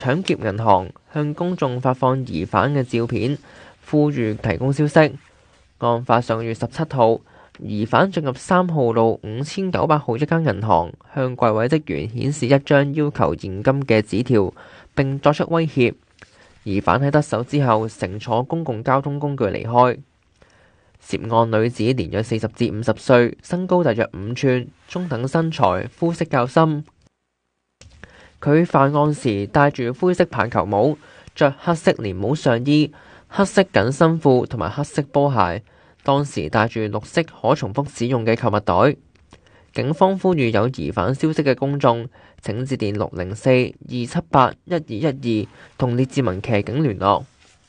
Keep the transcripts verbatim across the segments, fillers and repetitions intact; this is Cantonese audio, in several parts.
搶劫銀行，向公眾發放疑犯嘅照片，呼籲提供消息。案發上個月十七號，疑犯進入三號路五千九百號一間銀行，向櫃位職員顯示一張要求現金嘅紙條，並作出威脅。疑犯喺得手之後，乘坐公共交通工具離開。涉案女子年約四十至五十歲，身高大約五寸，中等身材，膚色較深。佢犯案時戴住灰色棒球帽，着黑色連帽上衣、黑色緊身褲同埋黑色波鞋。當時帶住綠色可重複使用嘅購物袋。警方呼籲有疑犯消息嘅公眾，請致電六零四二七八一二一二同列治文騎警聯絡。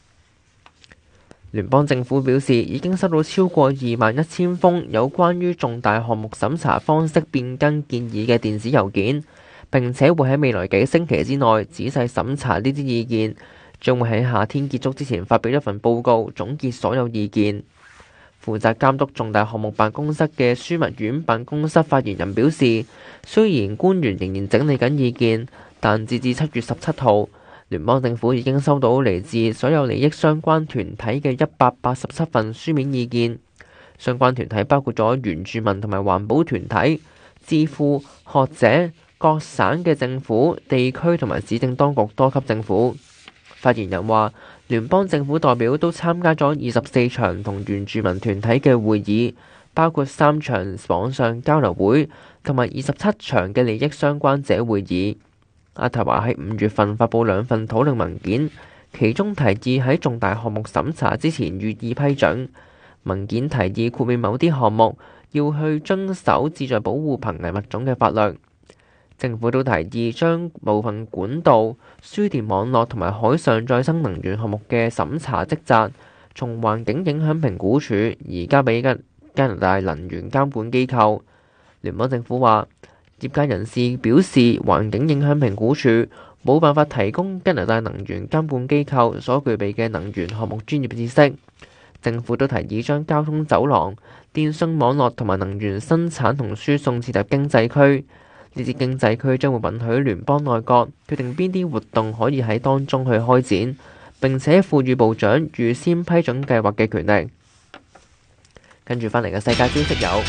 聯邦政府表示，已經收到超過二萬一千封有關於重大項目審查方式變更建議嘅電子郵件，並且會喺未來幾星期之內仔細審查呢啲意見，將會喺夏天結束之前發表一份報告，總結所有意見。負責監督重大項目辦公室嘅樞密院辦公室發言人表示，雖然官員仍然整理緊意見，但截至七月十七號，聯邦政府已經收到嚟自所有利益相關團體嘅一百八十七份書面意見。相關團體包括咗原住民同埋環保團體、智庫、學者、各省嘅政府、地區同埋指定當局多級政府。發言人話，聯邦政府代表都參加咗二十四場同原住民團體嘅會議，包括三場網上交流會同埋二十七場嘅利益相關者會議。阿塔華喺五月份發布兩份討論文件，其中提議喺重大項目審查之前予以批准。文件提議豁免某啲項目要去遵守旨在保護瀕危物種嘅法律。政府都提議將部分管道、輸電網絡同埋海上再生能源項目嘅審查職責，從環境影響評估署移交俾加加拿大能源監管機構。聯邦政府話，業界人士表示，環境影響評估署冇辦法提供加拿大能源監管機構所具備嘅能源項目專業知識。政府都提議將交通走廊、電信網絡同埋能源生產同輸送設立經濟區。呢啲經濟區將會允許聯邦內閣決定邊啲活動可以喺當中去開展，並且賦予部長預先批准計劃嘅權力。跟住返嚟嘅世界消息有：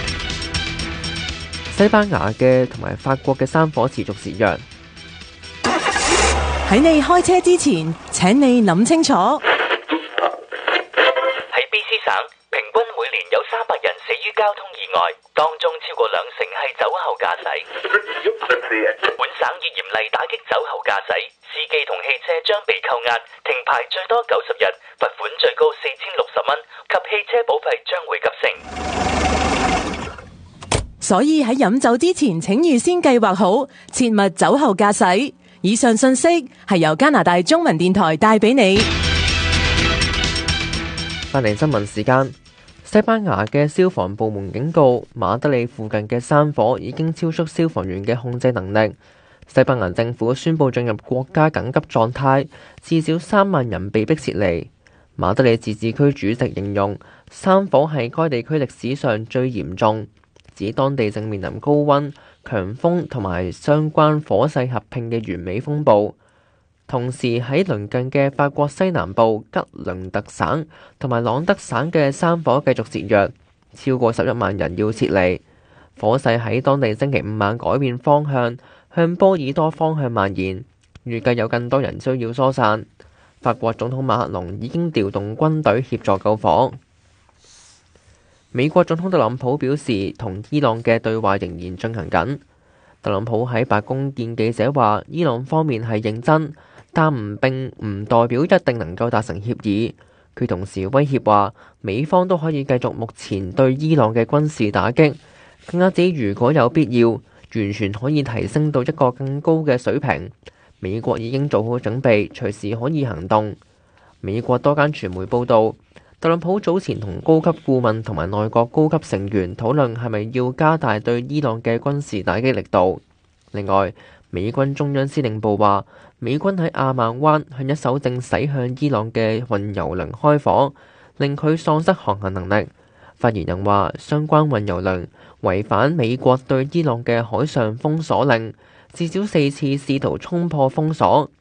西班牙嘅同埋法國嘅山火持續肆虐。 喺你開車之前，請你諗清楚。喺 B C 省，平均每年有三百人死於交通意外，當中超過兩成係酒後駕駛。本省以嚴厲打擊酒後駕駛，司機同汽車將被扣押、停牌最多九十日，罰款最高四千六十蚊，及汽車保費將會急升。 所以喺飲酒之前，請預先計劃好，切勿酒後駕駛。以上信息係由加拿大中文電台帶俾你。 返嚟新聞時間，西班牙嘅消防部門警告，馬德里附近嘅山火已經超出消防員嘅控制能力。西班牙政府宣布進入國家緊急狀態，至少三萬人被迫撤離。馬德里自治區主席形容山火係該地區歷史上最嚴重，指當地正面臨高溫、強風同埋相關火勢合併嘅完美風暴。同時喺鄰近嘅法國西南部吉倫特省同埋朗德省嘅山火繼續肆虐，超過十一萬人要撤離。火勢喺當地星期五晚改變方向，向波爾多方向蔓延，預計有更多人需要疏散。法國總統馬克龍已經調動軍隊協助救火。美國總統特朗普表示，同伊朗嘅對話仍然進行緊。特朗普喺白宮見記者話，伊朗方面係認真，但唔並唔代表一定能夠達成協議。佢同時威脅話，美方都可以繼續目前對伊朗嘅軍事打擊，更加指如果有必要，完全可以提升到一個更高嘅水平。美國已經做好準備，隨時可以行動。美國多間傳媒報道，特朗普早前同高級顧問同埋內閣高級成員討論係咪要加大對伊朗嘅軍事打擊力度。另外，美軍中央司令部話，美軍喺阿曼灣向一艘正駛向伊朗嘅運油輪開火，令佢喪失航行能力。發言人話，相關運油輪違反美國對伊朗嘅海上封鎖令，至少四次試圖衝破封鎖，